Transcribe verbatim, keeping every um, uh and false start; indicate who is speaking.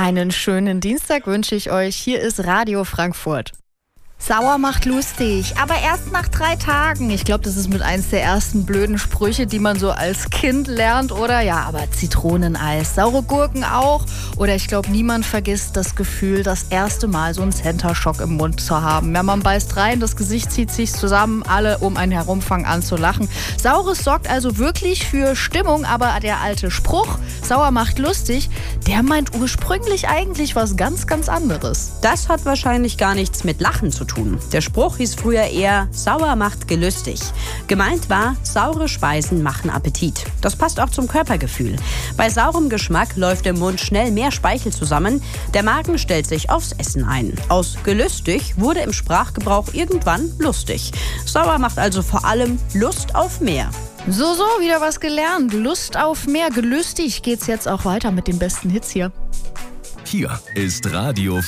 Speaker 1: Einen schönen Dienstag wünsche ich euch. Hier ist Radio Frankfurt. Sauer macht lustig, aber erst nach drei Tagen. Ich glaube, das ist mit eins der ersten blöden Sprüche, die man so als Kind lernt, oder? Ja, aber Zitroneneis, saure Gurken auch. Oder ich glaube, niemand vergisst das Gefühl, das erste Mal so einen Center Shock im Mund zu haben. Ja, man beißt rein, das Gesicht zieht sich zusammen, alle um einen herum fangen an zu lachen. Saures sorgt also wirklich für Stimmung, aber der alte Spruch, sauer macht lustig, der meint ursprünglich eigentlich was ganz, ganz anderes.
Speaker 2: Das hat wahrscheinlich gar nichts mit Lachen zu tun. Der Spruch hieß früher eher, sauer macht gelüstig. Gemeint war, saure Speisen machen Appetit. Das passt auch zum Körpergefühl. Bei saurem Geschmack läuft im Mund schnell mehr Speichel zusammen. Der Magen stellt sich aufs Essen ein. Aus gelüstig wurde im Sprachgebrauch irgendwann lustig. Sauer macht also vor allem Lust auf mehr.
Speaker 1: So, so, wieder was gelernt. Lust auf mehr. Gelüstig geht's jetzt auch weiter mit den besten Hits hier.
Speaker 3: Hier ist Radio